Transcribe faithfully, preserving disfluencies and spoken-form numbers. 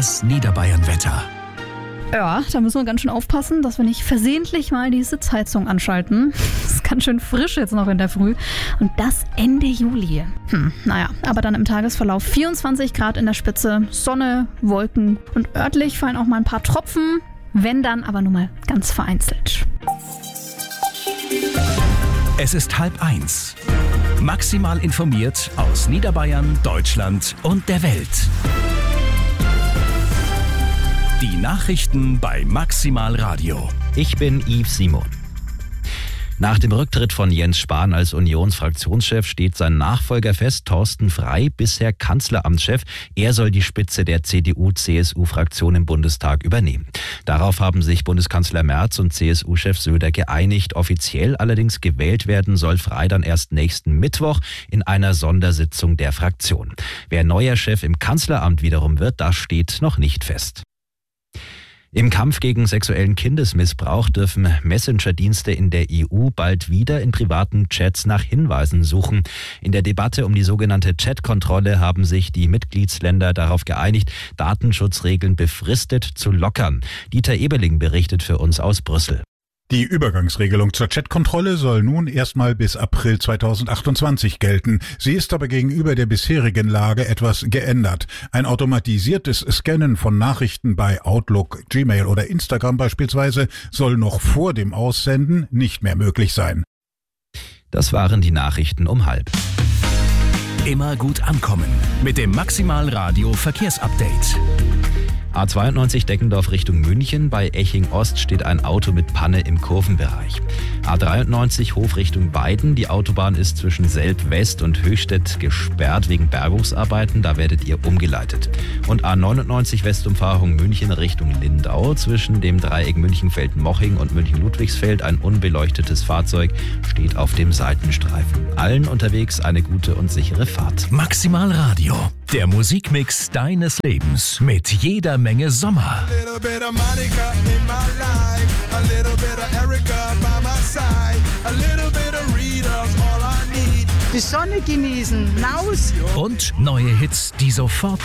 Das Niederbayern-Wetter. Ja, da müssen wir ganz schön aufpassen, dass wir nicht versehentlich mal die Sitzheizung anschalten. Es ist ganz schön frisch jetzt noch in der Früh. Und das Ende Juli. Hm, naja, aber dann im Tagesverlauf vierundzwanzig Grad in der Spitze, Sonne, Wolken und örtlich fallen auch mal ein paar Tropfen, wenn dann aber nur mal ganz vereinzelt. Es ist halb eins. Maximal informiert aus Niederbayern, Deutschland und der Welt. Die Nachrichten bei Maximal Radio. Ich bin Yves Simon. Nach dem Rücktritt von Jens Spahn als Unionsfraktionschef steht sein Nachfolger fest, Thorsten Frey, bisher Kanzleramtschef. Er soll die Spitze der C D U C S U-Fraktion im Bundestag übernehmen. Darauf haben sich Bundeskanzler Merz und C S U-Chef Söder geeinigt. Offiziell allerdings gewählt werden soll Frey dann erst nächsten Mittwoch in einer Sondersitzung der Fraktion. Wer neuer Chef im Kanzleramt wiederum wird, das steht noch nicht fest. Im Kampf gegen sexuellen Kindesmissbrauch dürfen Messenger-Dienste in der E U bald wieder in privaten Chats nach Hinweisen suchen. In der Debatte um die sogenannte Chat-Kontrolle haben sich die Mitgliedsländer darauf geeinigt, Datenschutzregeln befristet zu lockern. Dieter Eberling berichtet für uns aus Brüssel. Die Übergangsregelung zur Chatkontrolle soll nun erstmal bis April zweitausendachtundzwanzig gelten. Sie ist aber gegenüber der bisherigen Lage etwas geändert. Ein automatisiertes Scannen von Nachrichten bei Outlook, Gmail oder Instagram beispielsweise soll noch vor dem Aussenden nicht mehr möglich sein. Das waren die Nachrichten um halb. Immer gut ankommen mit dem Maximal Radio Verkehrsupdate. A zweiundneunzig Deckendorf Richtung München. Bei Eching Ost steht ein Auto mit Panne im Kurvenbereich. A dreiundneunzig Hof Richtung Weiden. Die Autobahn ist zwischen Selb West und Höchstädt gesperrt wegen Bergungsarbeiten. Da werdet ihr umgeleitet. Und A neunundneunzig Westumfahrung München Richtung Lindau. Zwischen dem Dreieck München-Feldmoching und München-Ludwigsfeld ein unbeleuchtetes Fahrzeug steht auf dem Seitenstreifen. Allen unterwegs eine gute und sichere Fahrt. Maximal Radio, der Musikmix deines Lebens mit jeder Menge Sommer. Die Sonne genießen, raus! Und neue Hits, die sofort